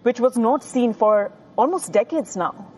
which was not seen for almost decades now.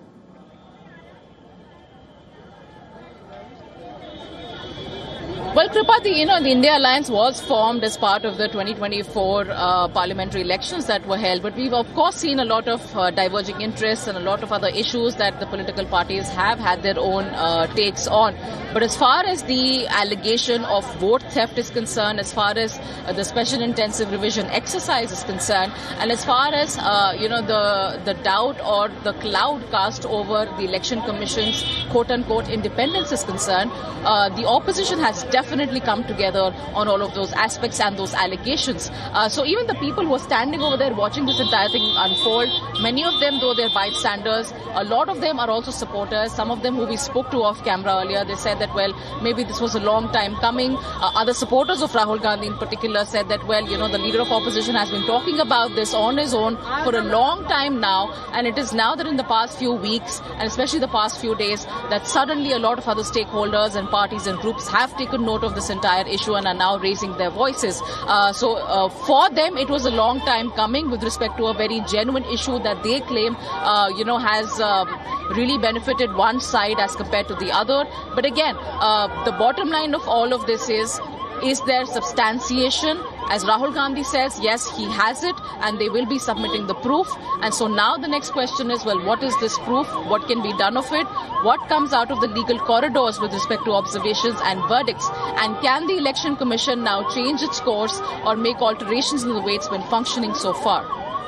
Well, Kripa, the India Alliance was formed as part of the 2024 parliamentary elections that were held. But we've, of course, seen a lot of diverging interests and a lot of other issues that the political parties have had their own takes on. But as far as the allegation of vote theft is concerned, as far as the special intensive revision exercise is concerned, and as far as, the doubt or the cloud cast over the Election Commission's quote-unquote independence is concerned, the opposition has definitely come together on all of those aspects and those allegations. So even the people who are standing over there watching this entire thing unfold, many of them, though they're bystanders, a lot of them are also supporters. Some of them who we spoke to off camera earlier, they said that, well, maybe this was a long time coming. Other supporters of Rahul Gandhi in particular said that, well, the leader of opposition has been talking about this on his own for a long time now, and it is now that in the past few weeks, and especially the past few days, that suddenly a lot of other stakeholders and parties and groups have taken note of this entire issue and are now raising their voices. So for them, it was a long time coming with respect to a very genuine issue that they claim, has really benefited one side as compared to the other. But again, the bottom line of all of this is there substantiation? As Rahul Gandhi says, yes, he has it, and they will be submitting the proof. And so now the next question is, well, what is this proof? What can be done of it? What comes out of the legal corridors with respect to observations and verdicts? And can the Election Commission now change its course or make alterations in the way it's been functioning so far?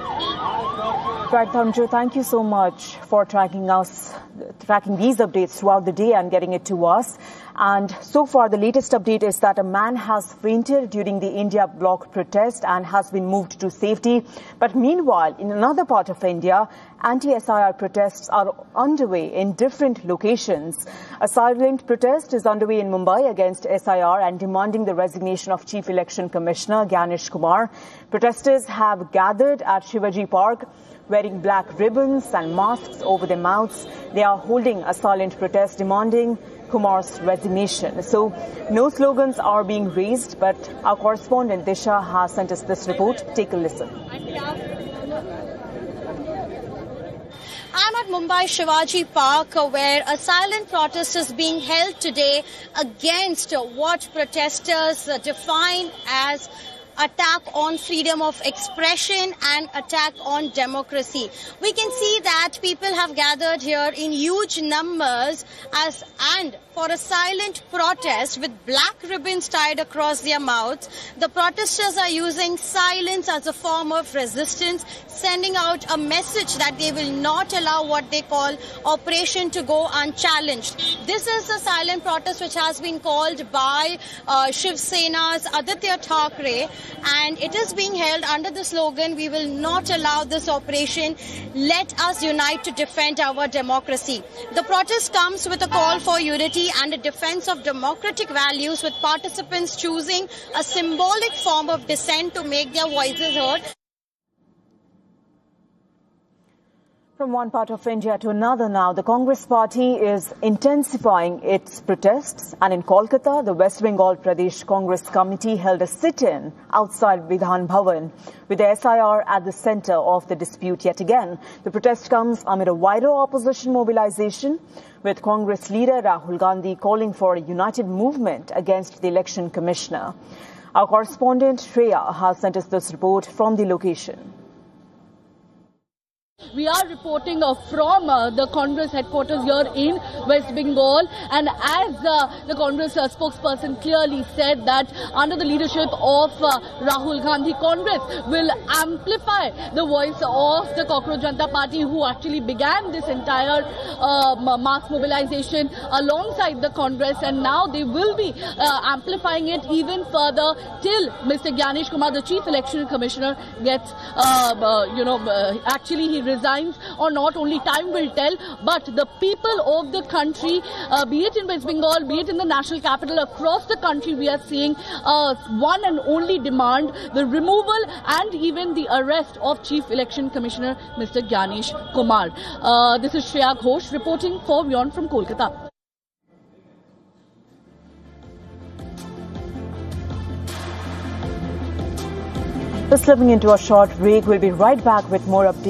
Right, Dhananjay, thank you so much for tracking these updates throughout the day and getting it to us. And so far, the latest update is that a man has fainted during the India bloc protest and has been moved to safety. But meanwhile, in another part of India, anti-SIR protests are underway in different locations. A silent protest is underway in Mumbai against SIR and demanding the resignation of Chief Election Commissioner Gyanesh Kumar. Protesters have gathered at Shivaji Park, wearing black ribbons and masks over their mouths. They are holding a silent protest demanding Kumar's resignation. So no slogans are being raised, but our correspondent Disha has sent us this report. Take a listen. I'm at Mumbai Shivaji Park, where a silent protest is being held today against what protesters define as attack on freedom of expression and attack on democracy. We can see that people have gathered here in huge numbers and for a silent protest with black ribbons tied across their mouths. The protesters are using silence as a form of resistance, sending out a message that they will not allow what they call operation to go unchallenged. This is a silent protest which has been called by Shiv Sena's Aditya Thackeray, and it is being held under the slogan, "We will not allow this operation. Let us unite to defend our democracy." The protest comes with a call for unity and a defense of democratic values, with participants choosing a symbolic form of dissent to make their voices heard. From one part of India to another now, the Congress party is intensifying its protests, and in Kolkata, the West Bengal Pradesh Congress Committee held a sit-in outside Vidhan Bhavan with the SIR at the centre of the dispute yet again. The protest comes amid a wider opposition mobilization, with Congress leader Rahul Gandhi calling for a united movement against the Election Commissioner. Our correspondent Shreya has sent us this report from the location. We are reporting from the Congress headquarters here in West Bengal, and as the Congress spokesperson clearly said that under the leadership of Rahul Gandhi, Congress will amplify the voice of the Cockroach Janata Party, who actually began this entire mass mobilization alongside the Congress, and now they will be amplifying it even further till Mr. Gyanesh Kumar, the Chief Election Commissioner, gets, actually he resigns or not. Only time will tell. But the people of the country, be it in West Bengal, be it in the national capital, across the country, we are seeing one and only demand: the removal and even the arrest of Chief Election Commissioner Mr. Gyanesh Kumar. This is Shreya Ghosh reporting for WION from Kolkata. Just slipping into a short break, we'll be right back with more updates.